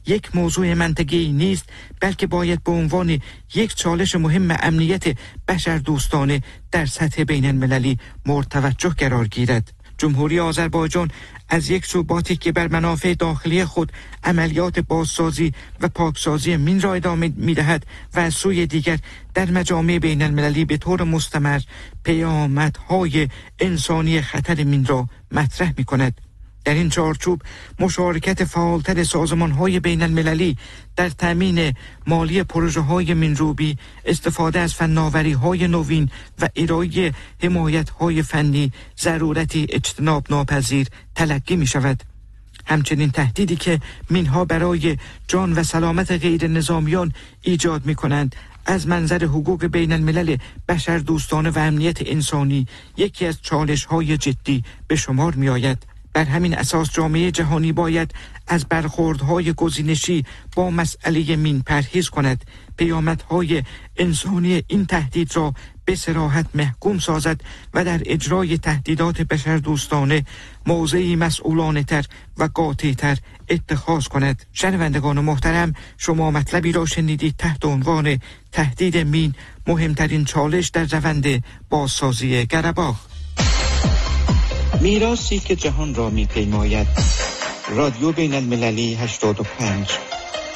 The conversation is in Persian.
یک موضوع منطقی نیست، بلکه باید به عنوان یک چالش مهم امنیت بشردوستانه در سطح بین المللی مورد توجه قرار گیرد. جمهوری آذربایجان از یک سو با تکیه بر منافع داخلی خود عملیات بازسازی و پاکسازی مین را ادامه می‌دهد و از سوی دیگر در مجامع بین المللی به طور مستمر پیامدهای انسانی خطر مین را مطرح می‌کند. در این چارچوب مشارکت فعالتر سازمان‌های بین المللی در تأمین مالی پروژه‌های مین‌روبی، استفاده از فناوری‌های نوین و ارائه حمایت‌های فنی ضرورتی اجتناب ناپذیر تلقی می‌شود. همچنین تهدیدی که مین‌ها برای جان و سلامت غیر نظامیان ایجاد می‌کنند از منظر حقوق بین الملل بشردوستانه و امنیت انسانی یکی از چالش‌های جدی به شمار می‌آید. بر همین اساس جامعه جهانی باید از برخوردهای گزینشی با مسئله مین پرهیز کند، پیامدهای انسانی این تهدید را به صراحت محکوم سازد و در اجرای تهدیدات بشردوستانه موضعی مسئولانه تر و قاطع تر اتخاذ کند. شنوندگان محترم، شما مطلبی را شنیدید تحت عنوان تهدید مین، مهمترین چالش در روند بازسازی قره‌باغ. میراثی که جهان را می‌پیماید. رادیو بین المللی 85